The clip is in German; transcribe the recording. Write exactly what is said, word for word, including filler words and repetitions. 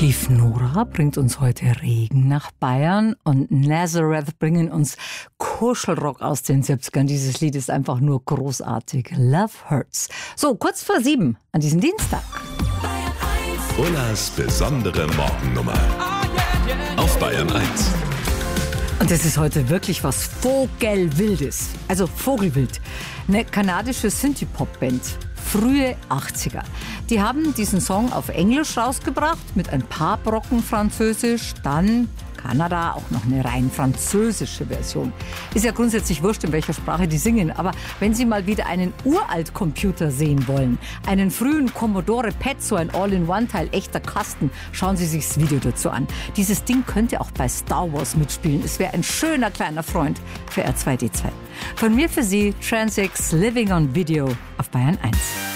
Chief Nora bringt uns heute Regen nach Bayern und Nazareth bringen uns Kuschelrock aus den siebzigern. Dieses Lied ist einfach nur großartig. Love Hurts. So, kurz vor sieben an diesem Dienstag. Ullas besondere Morgennummer auf Bayern eins. Und das ist heute wirklich was Vogelwildes. Also Vogelwild. Eine kanadische Synthie-Pop-Band. Frühe achtziger. Die haben diesen Song auf Englisch rausgebracht, mit ein paar Brocken Französisch, dann Kanada auch noch eine rein französische Version. Ist ja grundsätzlich wurscht, in welcher Sprache die singen, aber wenn Sie mal wieder einen Uralt-Computer sehen wollen, einen frühen Commodore P E T, so ein All-in-One-Teil, echter Kasten, schauen Sie sich das Video dazu an. Dieses Ding könnte auch bei Star Wars mitspielen. Es wäre ein schöner kleiner Freund für R zwei D zwei. Von mir für Sie, Transix Living on Video auf Bayern eins.